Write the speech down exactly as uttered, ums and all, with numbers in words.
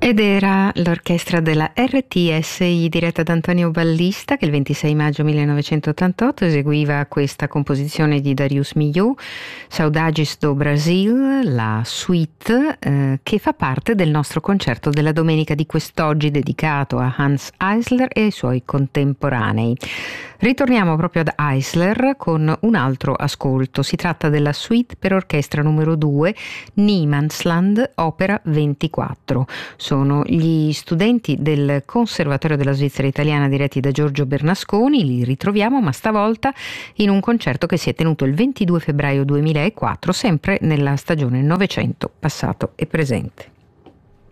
Ed era l'orchestra della R T S I diretta da Antonio Ballista, che il ventisei maggio millenovecentottantotto eseguiva questa composizione di Darius Milhaud, Saudades do Brasil, la suite eh, che fa parte del nostro concerto della domenica di quest'oggi dedicato a Hanns Eisler e ai suoi contemporanei. Ritorniamo proprio ad Eisler con un altro ascolto. Si tratta della suite per orchestra numero due, Niemandsland, opera ventiquattro. Sono gli studenti del Conservatorio della Svizzera Italiana diretti da Giorgio Bernasconi. Li ritroviamo, ma stavolta in un concerto che si è tenuto il ventidue febbraio duemilaquattro, sempre nella stagione Novecento passato e presente.